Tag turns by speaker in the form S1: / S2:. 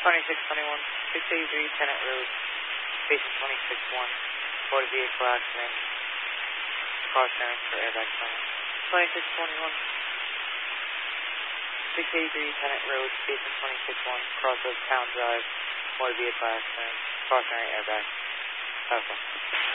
S1: 2621, 683 Tenant Road, station 261, motor vehicle accident, caution for airbag center. 2621, 683 Tenant Road, station 261, cross of Town Drive, motor vehicle accident, cautionary airbag. Okay.